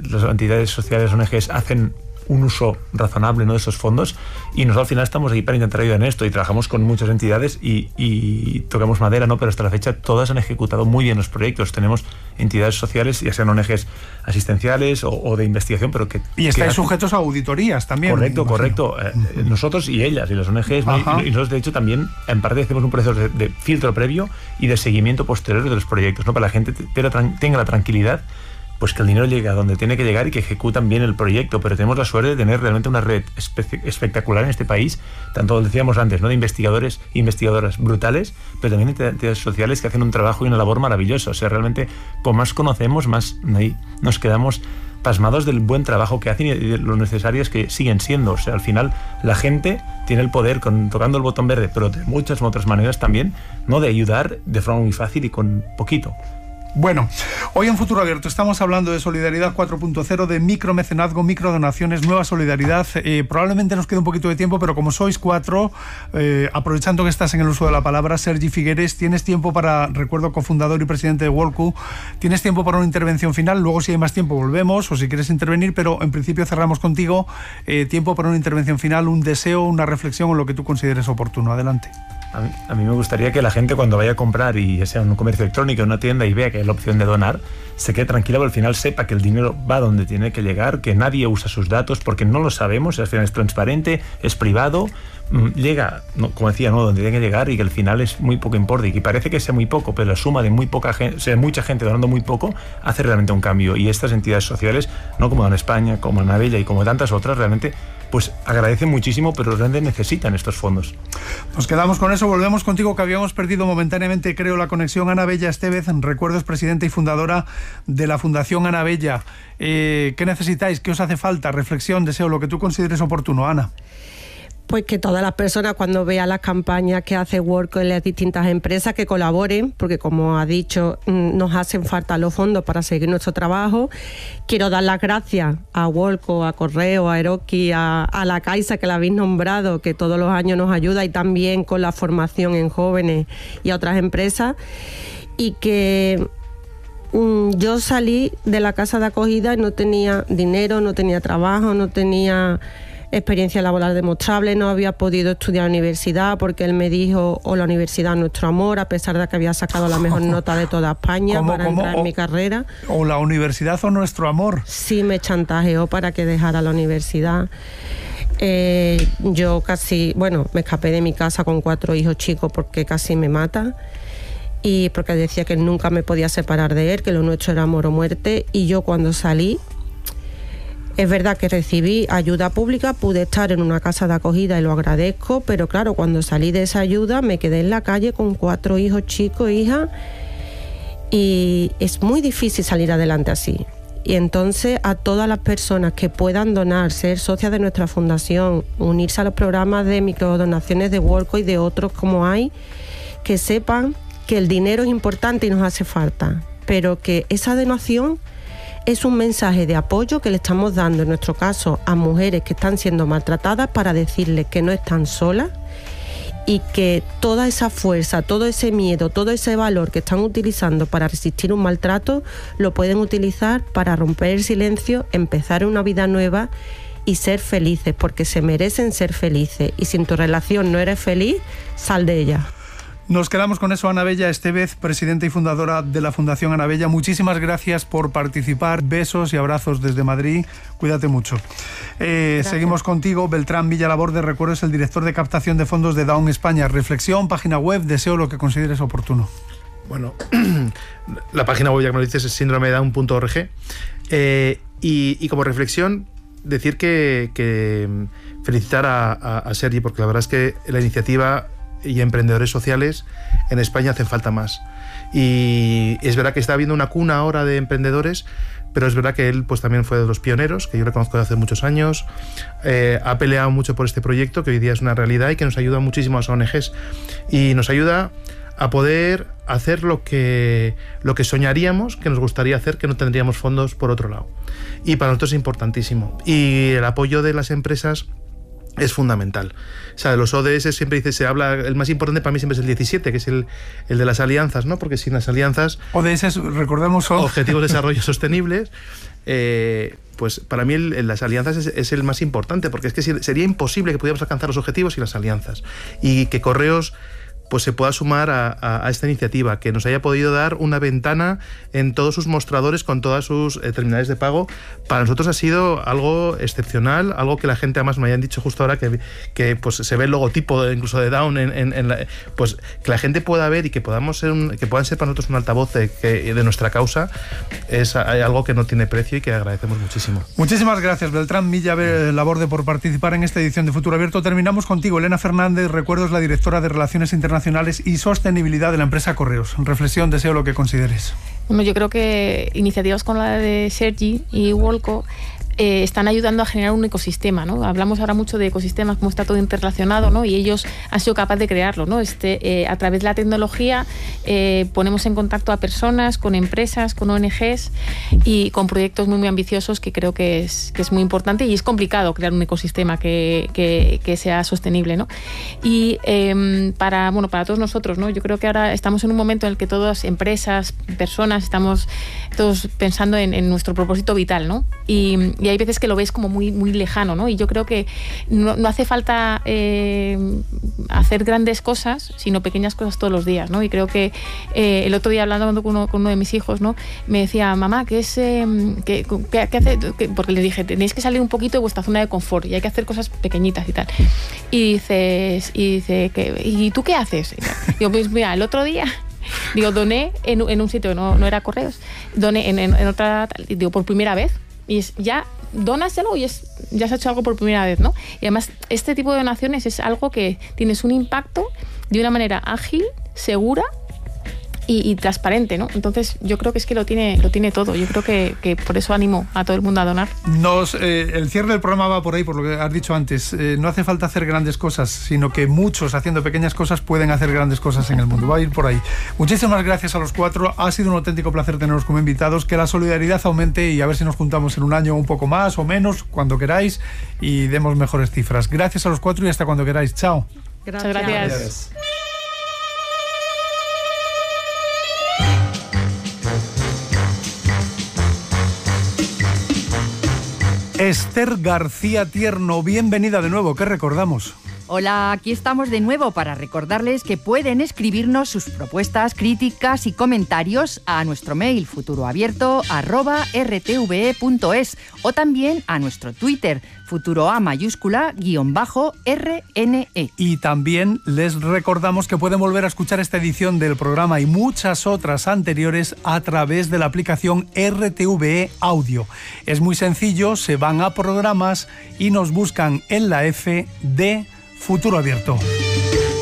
las entidades sociales, ONGs, hacen un uso razonable, ¿no?, de esos fondos, y nosotros al final estamos ahí para intentar ayudar en esto, y trabajamos con muchas entidades y tocamos madera, ¿no?, pero hasta la fecha todas han ejecutado muy bien los proyectos. Tenemos entidades sociales, ya sean ONGs asistenciales o de investigación, pero que... Y estáis sujetos a auditorías también. Correcto. Nosotros y ellas, y las ONGs, ¿no? Y nosotros, de hecho, también en parte hacemos un proceso de filtro previo y de seguimiento posterior de los proyectos, ¿no?, para que la gente tenga la tranquilidad, pues que el dinero llegue a donde tiene que llegar y que ejecutan bien el proyecto. Pero tenemos la suerte de tener realmente una red espectacular en este país, tanto, decíamos antes, ¿no?, de investigadores e investigadoras brutales, pero también de entidades sociales que hacen un trabajo y una labor maravillosa. O sea, realmente, como más conocemos, más ahí nos quedamos pasmados del buen trabajo que hacen y de lo necesarias que siguen siendo. O sea, al final la gente tiene el poder, tocando el botón verde, pero de muchas otras maneras también, ¿no?, de ayudar de forma muy fácil y con poquito. Bueno, hoy en Futuro Abierto estamos hablando de Solidaridad 4.0, de micromecenazgo, microdonaciones, nueva solidaridad. Probablemente nos quede un poquito de tiempo, pero como sois 4, aprovechando que estás en el uso de la palabra, Sergi Figueres, tienes tiempo para, recuerdo, cofundador y presidente de WorldCo, tienes tiempo para una intervención final. Luego, si hay más tiempo, volvemos, o si quieres intervenir, pero en principio cerramos contigo. Tiempo para una intervención final, un deseo, una reflexión o lo que tú consideres oportuno. Adelante. A mí me gustaría que la gente, cuando vaya a comprar, y ya sea en un comercio electrónico, en una tienda, y vea que hay la opción de donar, se quede tranquila, pero al final sepa que el dinero va donde tiene que llegar, que nadie usa sus datos porque no lo sabemos, al final es transparente, es privado, llega, no, como decía, ¿no?, donde tiene que llegar, y que al final es muy poco importe, y que parece que sea muy poco, pero la suma de muy poca gente, sea mucha gente donando muy poco, hace realmente un cambio. Y estas entidades sociales, no como en España, como en Anabella y como tantas otras, realmente pues agradecen muchísimo, pero realmente necesitan estos fondos. Nos quedamos con eso, volvemos contigo, que habíamos perdido momentáneamente, creo, la conexión. Ana Bella Estevez, recuerdo, es presidenta y fundadora de la Fundación Anabella. ¿Qué necesitáis? ¿Qué os hace falta? Reflexión, deseo, lo que tú consideres oportuno, Ana. Pues que todas las personas, cuando vean las campañas que hace WorldCo en las distintas empresas, que colaboren, porque, como ha dicho, nos hacen falta los fondos para seguir nuestro trabajo. Quiero dar las gracias a WorldCo, a Correo, a Eroski, a la Caixa, que la habéis nombrado, que todos los años nos ayuda, y también con la formación en jóvenes y a otras empresas. Y que yo salí de la casa de acogida y no tenía dinero, no tenía trabajo, no tenía experiencia laboral demostrable, no había podido estudiar en la universidad porque él me dijo, o la universidad nuestro amor, a pesar de que había sacado la mejor nota de toda España para entrar en mi carrera. ¿O la universidad o nuestro amor? Sí, me chantajeó para que dejara la universidad. Yo casi, me escapé de mi casa con 4 hijos chicos porque casi me mata, y porque decía que nunca me podía separar de él, que lo nuestro era amor o muerte. Y yo, cuando salí, es verdad que recibí ayuda pública, pude estar en una casa de acogida y lo agradezco, pero claro, cuando salí de esa ayuda me quedé en la calle con 4 hijos chicos, hija, y es muy difícil salir adelante así. Y entonces, a todas las personas que puedan donar, ser socias de nuestra fundación, unirse a los programas de microdonaciones de WorldCo y de otros como hay, que sepan que el dinero es importante y nos hace falta, pero que esa donación es un mensaje de apoyo que le estamos dando, en nuestro caso, a mujeres que están siendo maltratadas, para decirles que no están solas, y que toda esa fuerza, todo ese miedo, todo ese valor que están utilizando para resistir un maltrato, lo pueden utilizar para romper el silencio, empezar una vida nueva y ser felices, porque se merecen ser felices. Y si en tu relación no eres feliz, sal de ella. Nos quedamos con eso. Ana Bella Estevez, presidenta y fundadora de la Fundación Anabella, muchísimas gracias por participar. Besos y abrazos desde Madrid. Cuídate mucho. Seguimos contigo. Beltrán Villalaborde, recuerdo, es el director de captación de fondos de Down España. Reflexión, página web, deseo, lo que consideres oportuno. Bueno, la página web, ya que me lo dices, es síndromedown.org. Y como reflexión, decir que felicitar a Sergi, porque la verdad es que la iniciativa y emprendedores sociales en España hacen falta más. Y es verdad que está habiendo una cuna ahora de emprendedores, pero es verdad que él pues también fue de los pioneros, que yo le conozco de hace muchos años. Ha peleado mucho por este proyecto, que hoy día es una realidad y que nos ayuda muchísimo a las ONGs, y nos ayuda a poder hacer lo que soñaríamos, que nos gustaría hacer, que no tendríamos fondos por otro lado. Y para nosotros es importantísimo. Y el apoyo de las empresas es fundamental. O sea, de los ODS siempre se habla, el más importante para mí siempre es el 17, que es el de las alianzas, ¿no? Porque sin las alianzas... ODS, recordemos, son... Objetivos de Desarrollo Sostenibles. Pues para mí las alianzas es el más importante, porque es que sería imposible que pudiéramos alcanzar los objetivos sin las alianzas. Y que Correos pues se pueda sumar a esta iniciativa, que nos haya podido dar una ventana en todos sus mostradores con todas sus terminales de pago. Para nosotros ha sido algo excepcional, algo que la gente, además me hayan dicho justo ahora que pues se ve el logotipo incluso de Down pues que la gente pueda ver y que puedan ser para nosotros un altavoz de nuestra causa, es algo que no tiene precio y que agradecemos muchísimo. Muchísimas gracias, Beltrán Milla Laborde, por participar en esta edición de Futuro Abierto. Terminamos contigo, Elena Fernández, recuerdo, es la directora de Relaciones Internacionales y Sostenibilidad de la empresa Correos. Reflexión, deseo lo que consideres. Bueno, yo creo que iniciativas como la de Sergi y Wolco están ayudando a generar un ecosistema, ¿no? Hablamos ahora mucho de ecosistemas, cómo está todo interrelacionado, ¿no? Y ellos han sido capaces de crearlo, ¿no? A través de la tecnología ponemos en contacto a personas, con empresas, con ONGs y con proyectos muy, muy ambiciosos, que creo que es muy importante, y es complicado crear un ecosistema que sea sostenible, ¿no? Y para todos nosotros, ¿no? Yo creo que ahora estamos en un momento en el que todas empresas, personas, estamos todos pensando en nuestro propósito vital, ¿no? Y hay veces que lo ves como muy, muy lejano, ¿no? Y yo creo que no hace falta hacer grandes cosas, sino pequeñas cosas todos los días, ¿no? Y creo que el otro día, hablando con uno de mis hijos, ¿no? Me decía, mamá, ¿qué hace? Porque les dije, tenéis que salir un poquito de vuestra zona de confort y hay que hacer cosas pequeñitas y tal. Y dice, ¿y tú qué haces? Y digo, pues mira, el otro día... doné en un sitio, no era Correos, doné en otra, digo, por primera vez, y ya donas algo y ya se ha hecho algo por primera vez, ¿no? Y además, este tipo de donaciones es algo que tienes un impacto de una manera ágil, segura y transparente, ¿no? Entonces yo creo que es que lo tiene todo. Yo creo que por eso animo a todo el mundo a donar. El cierre del programa va por ahí, por lo que has dicho antes. No hace falta hacer grandes cosas, sino que muchos haciendo pequeñas cosas pueden hacer grandes cosas en el mundo. Va a ir por ahí. Muchísimas gracias a los cuatro. Ha sido un auténtico placer teneros como invitados. Que la solidaridad aumente y a ver si nos juntamos en un año un poco más o menos, cuando queráis, y demos mejores cifras. Gracias a los cuatro y hasta cuando queráis. Chao. Gracias. Gracias. Esther García Tierno, bienvenida de nuevo. ¿Qué recordamos? Hola, aquí estamos de nuevo para recordarles que pueden escribirnos sus propuestas, críticas y comentarios a nuestro mail futuroabierto@rtve.es o también a nuestro Twitter futuroa_RNE. Y también les recordamos que pueden volver a escuchar esta edición del programa y muchas otras anteriores a través de la aplicación RTVE Audio. Es muy sencillo, se van a programas y nos buscan en la F de Futuro Abierto.